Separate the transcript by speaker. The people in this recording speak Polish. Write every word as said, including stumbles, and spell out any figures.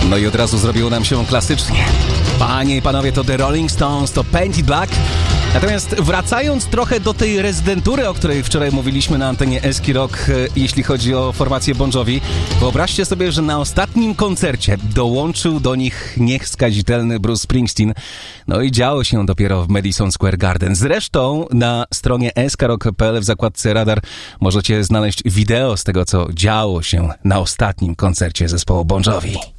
Speaker 1: No i od razu zrobiło nam się klasycznie. Panie i panowie, to The Rolling Stones, to Paint It Black. Natomiast wracając trochę do tej rezydentury, o której wczoraj mówiliśmy na antenie Eski Rock, jeśli chodzi o formację Bon Jovi, wyobraźcie sobie, że na ostatnim koncercie dołączył do nich nieskazitelny Bruce Springsteen. No i działo się dopiero w Madison Square Garden. Zresztą na stronie eskarock kropka p l w zakładce Radar możecie znaleźć wideo z tego, co działo się na ostatnim koncercie zespołu Bon Jovi.